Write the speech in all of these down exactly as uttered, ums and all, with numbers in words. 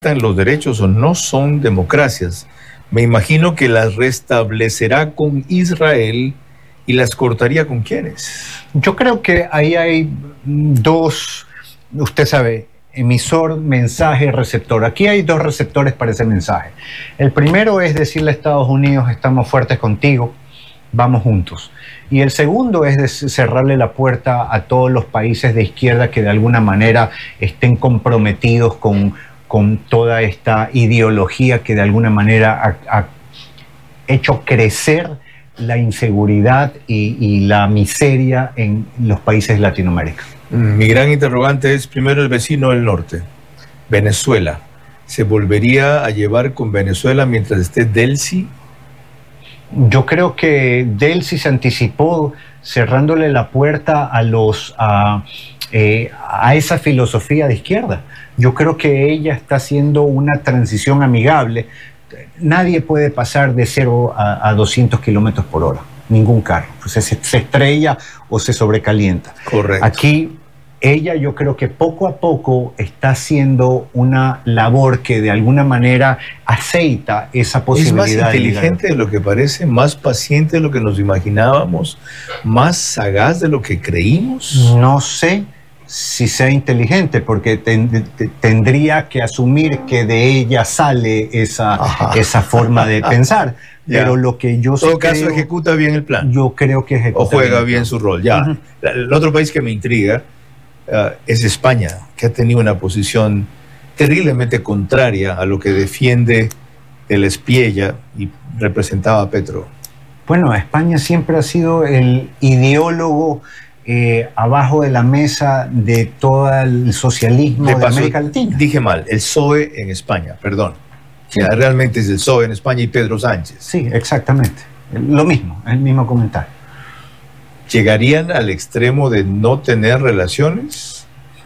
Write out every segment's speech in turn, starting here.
los derechos o no son democracias. Me imagino que las restablecerá con Israel y las cortaría con quiénes. Yo creo que ahí hay dos, usted sabe, emisor, mensaje, receptor. Aquí hay dos receptores para ese mensaje. El primero es decirle a Estados Unidos: estamos fuertes contigo, vamos juntos. Y el segundo es cerrarle la puerta a todos los países de izquierda que de alguna manera estén comprometidos con, con toda esta ideología que de alguna manera ha, ha hecho crecer la inseguridad y, y la miseria en los países de Latinoamérica. Mi gran interrogante es primero el vecino del norte, Venezuela. ¿Se volvería a llevar con Venezuela mientras esté Delcy? Yo creo que Delcy se anticipó cerrándole la puerta a, los, a, eh, a esa filosofía de izquierda. Yo creo que ella está haciendo una transición amigable. Nadie puede pasar de cero a, a doscientos kilómetros por hora, ningún carro. Pues se, se estrella o se sobrecalienta. Correcto. Aquí ella, yo creo que poco a poco está haciendo una labor que de alguna manera aceita esa posibilidad. Es más inteligente de, de lo que parece, más paciente de lo que nos imaginábamos, más sagaz de lo que creímos. No sé si sea inteligente, porque ten, tendría que asumir que de ella sale esa, esa forma de pensar. Pero lo que yo sé. En todo caso, creo, ejecuta bien el plan. Yo creo que ejecuta. O juega bien, bien su rol. Ya. Uh-huh. El otro país que me intriga Uh, es España, que ha tenido una posición terriblemente contraria a lo que defiende el Espiella y representaba a Petro. Bueno, España siempre ha sido el ideólogo eh, abajo de la mesa de todo el socialismo de, de paso, América Latina. Dije mal, el P S O E en España, perdón. Sí. O sea, realmente es el P S O E en España y Pedro Sánchez. Sí, exactamente. Lo mismo, el mismo comentario. ¿Llegarían al extremo de no tener relaciones?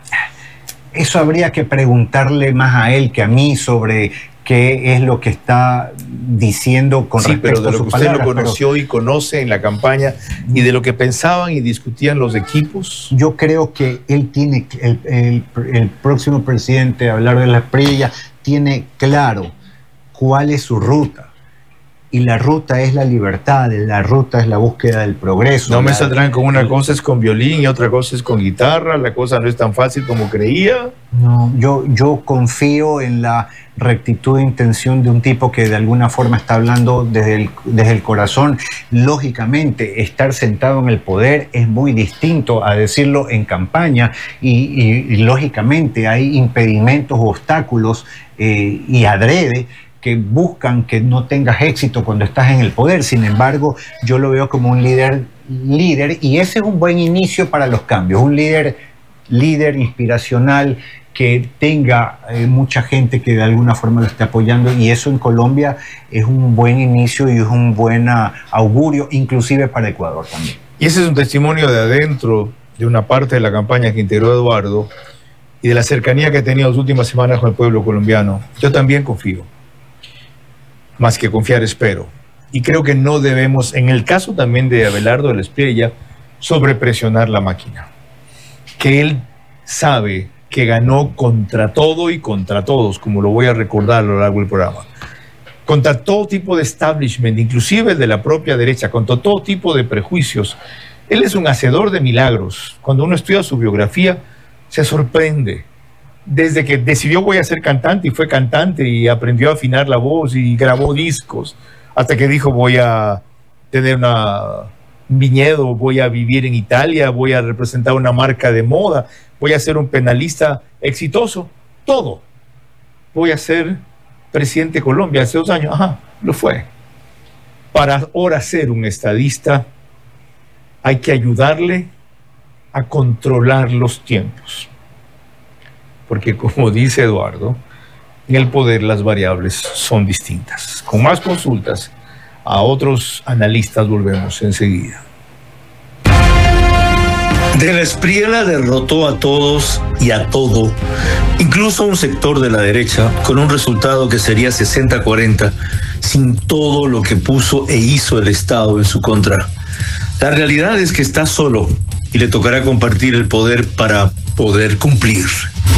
Eso habría que preguntarle más a él que a mí sobre qué es lo que está diciendo con sí, respecto pero de a lo sus que usted palabras, lo conoció pero... y conoce en la campaña y de lo que pensaban y discutían los equipos. Yo creo que él tiene, el, el, el próximo presidente, hablar de la Espriella, tiene claro cuál es su ruta. Y la ruta es la libertad, la ruta es la búsqueda del progreso. No me la, saldrán con una cosa es con violín y otra cosa es con guitarra, la cosa no es tan fácil como creía. No, yo, yo confío en la rectitud de intención de un tipo que de alguna forma está hablando desde el, desde el corazón. Lógicamente, estar sentado en el poder es muy distinto a decirlo en campaña y, y, y lógicamente hay impedimentos, obstáculos eh, y adrede que buscan que no tengas éxito cuando estás en el poder. Sin embargo, yo lo veo como un líder, líder y ese es un buen inicio para los cambios, un líder, líder inspiracional que tenga eh, mucha gente que de alguna forma lo esté apoyando, y eso en Colombia es un buen inicio y es un buen augurio, inclusive para Ecuador también. Y ese es un testimonio de adentro, de una parte de la campaña que integró Eduardo y de la cercanía que ha tenido las últimas semanas con el pueblo colombiano. Yo también confío. Más que confiar, espero. Y creo que no debemos, en el caso también de Abelardo de la Espriella, sobrepresionar la máquina. Que él sabe que ganó contra todo y contra todos, como lo voy a recordar a lo largo del programa. Contra todo tipo de establishment, inclusive el de la propia derecha, contra todo tipo de prejuicios. Él es un hacedor de milagros. Cuando uno estudia su biografía, se sorprende. Desde que decidió voy a ser cantante y fue cantante y aprendió a afinar la voz y grabó discos, hasta que dijo voy a tener una, un viñedo, voy a vivir en Italia, voy a representar una marca de moda, voy a ser un penalista exitoso, todo. Voy a ser presidente de Colombia hace dos años, ajá, lo fue. Para ahora ser un estadista hay que ayudarle a controlar los tiempos. Porque como dice Eduardo, en el poder las variables son distintas. Con más consultas a otros analistas volvemos enseguida. De la Espriella derrotó a todos y a todo, incluso a un sector de la derecha, con un resultado que sería sesenta a cuarenta, sin todo lo que puso e hizo el Estado en su contra. La realidad es que está solo y le tocará compartir el poder para poder cumplir.